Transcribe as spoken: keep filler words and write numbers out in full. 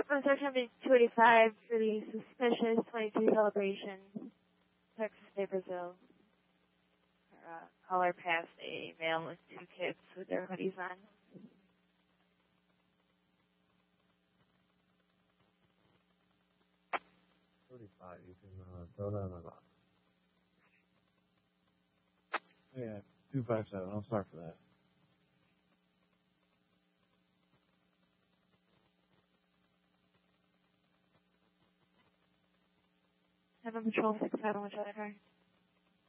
on section two eighty-five for the suspicious twenty-two celebration, Texas Day, Brazil. Our uh, caller passed a male with two kids with their hoodies on. forty-five, you can uh, throw that in the box. Yeah, two five seven. I'll start for that. Seven Patrol six seven, which other car?